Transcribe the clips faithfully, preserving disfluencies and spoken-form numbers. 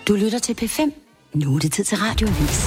Du lytter til P fem. Nu er det tid til Radioavis.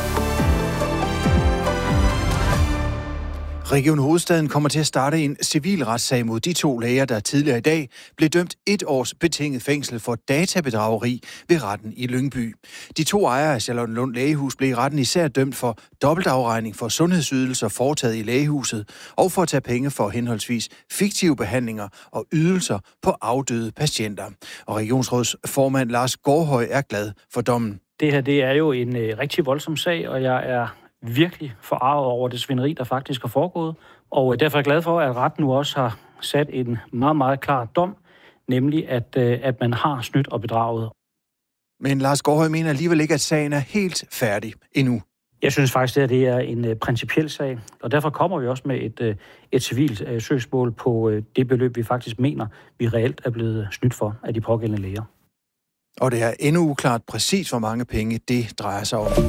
Region Hovedstaden kommer til at starte en civil retssag mod de to læger, der tidligere i dag blev dømt et års betinget fængsel for databedrageri ved retten i Lyngby. De to ejere af Charlottenlund Lægehus blev i retten især dømt for dobbeltafregning for sundhedsydelser foretaget i lægehuset og for at tage penge for henholdsvis fiktive behandlinger og ydelser på afdøde patienter. Og regionsrådsformand Lars Gårdhøj er glad for dommen. Det her det er jo en øh, rigtig voldsom sag, og jeg er virkelig forarvet over det svineri, der faktisk er foregået. Og derfor er jeg glad for, at retten nu også har sat en meget, meget klar dom, nemlig at, at man har snydt og bedraget. Men Lars Gårdhøj mener alligevel ikke, at sagen er helt færdig endnu. Jeg synes faktisk, at det er en principiel sag, og derfor kommer vi også med et, et civilt søgsmål på det beløb, vi faktisk mener, vi reelt er blevet snydt for af de pågældende læger. Og det er endnu uklart præcis, hvor mange penge det drejer sig om.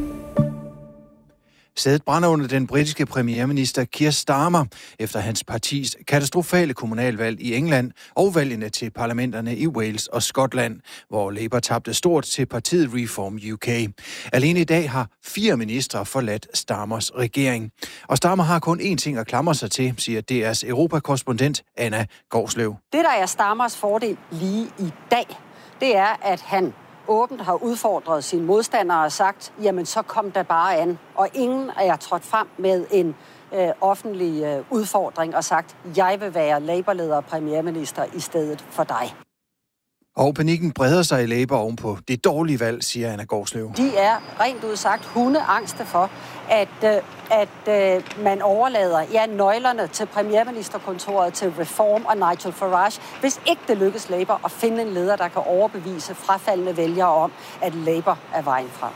Sædet brænder under den britiske premierminister Keir Starmer efter hans partis katastrofale kommunalvalg i England og valgene til parlamenterne i Wales og Skotland, hvor Labour tabte stort til partiet Reform U K. Alene i dag har fire ministre forladt Starmers regering. Og Starmer har kun én ting at klamre sig til, siger D R's europakorrespondent Anna Gårdslev. Det, der er Starmers fordel lige i dag, det er, at han åbent har udfordret sine modstandere og sagt, jamen så kom der bare an. Og ingen er trådt frem med en øh, offentlig øh, udfordring og sagt, jeg vil være Labour-leder og premierminister i stedet for dig. Og panikken breder sig i Labour ovenpå det dårlige valg, siger Anna Gårdslev. De er rent udsagt hundeangste for, at, øh, at øh, man overlader ja, nøglerne til premierministerkontoret, til Reform og Nigel Farage, hvis ikke det lykkes Labour at finde en leder, der kan overbevise frafaldende vælgere om, at Labour er vejen frem.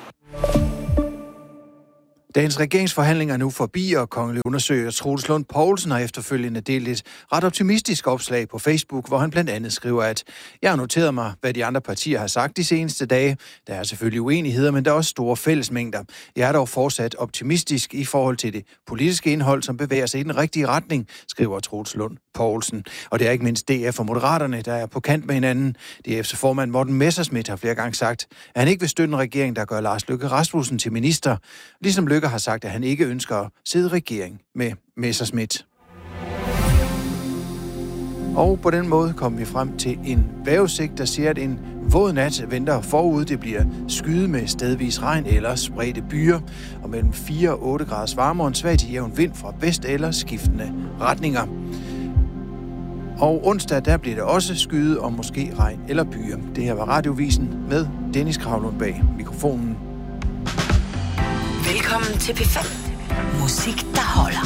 Dagens regeringsforhandlinger er nu forbi, og kongelig undersøger Troels Lund Poulsen har efterfølgende delt et ret optimistisk opslag på Facebook, hvor han blandt andet skriver, at jeg har noteret mig, hvad de andre partier har sagt de seneste dage. Der er selvfølgelig uenigheder, men der er også store fællesmængder. Jeg er dog fortsat optimistisk i forhold til det politiske indhold, som bevæger sig i den rigtige retning, skriver Troels Lund Poulsen. Og det er ikke mindst D F og Moderaterne, der er på kant med hinanden. D F's formand Morten Messerschmidt har flere gange sagt, at han ikke vil støtte en regering, der gør Lars Løkke Rasmussen til minister, ligesom Løkke har sagt, at han ikke ønsker at sidde i regering med Messerschmidt. Og på den måde kommer vi frem til en vejrudsigt, der siger, at en våd nat venter forud. Det bliver skyet med stedvis regn eller spredte byer, og mellem fire og otte graders varme og en svag til jævn vind fra vest eller skiftende retninger. Og onsdag, der bliver det også skyet og måske regn eller byer. Det her var Radiovisen med Dennis Kravlund bag mikrofonen. Velkommen til P fem. Musik, der holder.